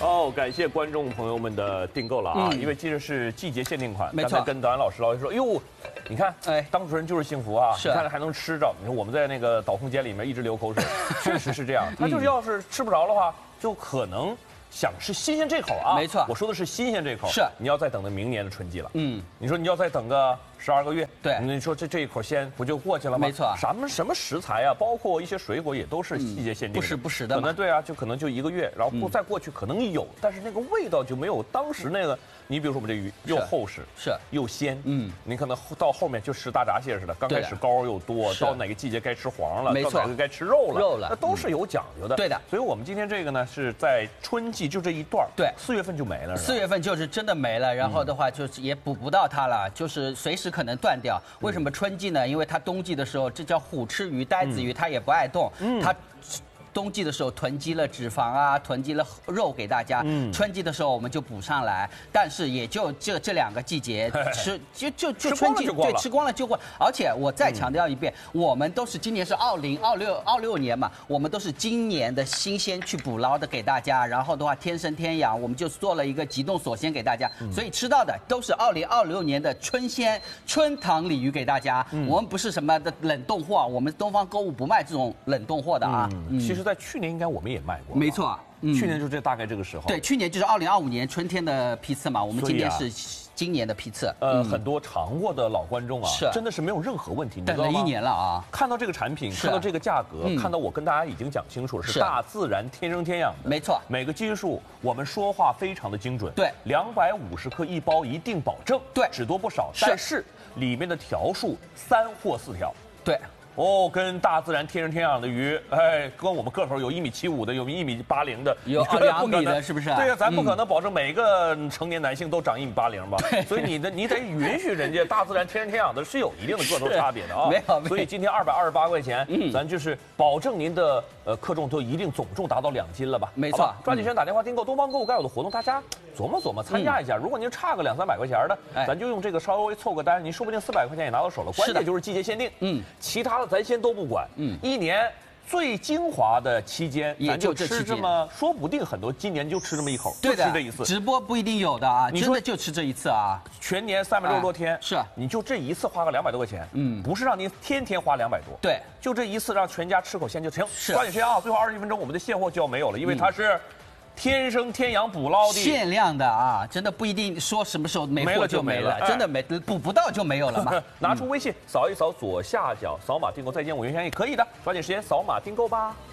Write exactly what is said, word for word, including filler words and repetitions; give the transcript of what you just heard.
哦，感谢观众朋友们的订购了啊！ 嗯、 因为今日是季节限定款， 没错。 刚才跟导演老师聊说，哟，你看，哎，当主人就是幸福啊！ 是， 你看还能吃着。你说我们在那个导空间里面一直流口水，确实是这样。他就是要是吃不着的话，就可能想吃新鲜这口啊。 没错， 我说的是新鲜这口。 是， 你要再等到明年的春季了。 嗯， 你说你要再等个十二个月， 对， 你说这这一口鲜不就过去了吗？ 没错。 什么什么食材啊，包括一些水果也都是季节限定的， 不时不时的。 可能对啊，就可能就一个月，然后不再过去可能有，但是那个味道就没有当时那个。你比如说我们这鱼又厚实， 是又鲜， 嗯， 你可能到后面就吃大闸蟹似的，刚开始膏又多，到哪个季节该吃黄了， 没错， 到哪个该吃肉了， 肉了， 那都是有讲究的。 对的， 所以我们今天这个呢是在春季就这一段， 对， 四月份就没了， 四月份就是真的没了，然后的话就是也补不到它了，就是随时可能断掉。为什么春季呢？因为它冬季的时候，这叫虎吃鱼、呆子鱼，它也不爱动，它。冬季的时候囤积了脂肪啊，囤积了肉给大家。嗯，春季的时候我们就补上来，但是也就这这两个季节吃，就就就春季对吃光了就过。而且我再强调一遍，嗯、我们都是今年是二零二六二六年嘛，我们都是今年的新鲜去捕捞的给大家，然后的话天生天养，我们就做了一个急冻锁鲜给大家，嗯、所以吃到的都是二零二六年的春鲜春塘鲤鱼给大家。嗯、我们不是什么的冷冻货，我们东方购物不卖这种冷冻货的啊。 嗯，其实。在去年应该我们也卖过， 没错， 嗯、去年就这大概这个时候。 对，去年就是二零二五年春天的批次嘛，我们今年是今年的批次。 呃，嗯、很多尝过的老观众啊， 是真的是没有任何问题，你知道吗？等了一年了啊， 看到这个产品，看到这个价格，嗯、看到我跟大家已经讲清楚了，是大自然天生天养的， 没错。 每个斤数我们说话非常的精准， 对， 两百五十克一包一定保证， 对， 只多不少，但是里面的条数三或四条， 对。 哦，跟大自然天生天养的鱼，哎，跟我们个头有一米七五的，有一米八零的， 有两米的，是不是？ 对呀，咱不可能保证每个成年男性都长一米八零吧？所以你的你得允许人家大自然天生天养的是有一定的个头差别的啊。 没有， 所以今天二百二十八块钱，嗯，咱就是保证您的呃克重都一定总重达到两斤了吧？ 没错， 抓紧时间打电话订购东方购物该有的活动，大家琢磨琢磨，参加一下。如果您差个两三百块钱的，咱就用这个稍微凑个单，您说不定四百块钱也拿到手了。关键就是季节限定，嗯，其他的咱先都不管。嗯，一年最精华的期间，咱就吃这么，说不定很多今年就吃这么一口，就吃这一次。 直播不一定有的啊，真的就吃这一次啊。 全年三百六十多天， 是， 你就这一次花个两百多块钱，嗯，不是让您天天花两百多， 对， 就这一次让全家吃口鲜就行。抓紧时间啊，最后二十一分钟，我们的现货就要没有了，因为它是。天生天养捕捞的， 限量的啊，真的不一定说什么时候没货就没了，真的没补不到就没有了嘛。 拿出微信扫一扫左下角，扫码订购再见我原先也可以的，抓紧时间扫码订购吧。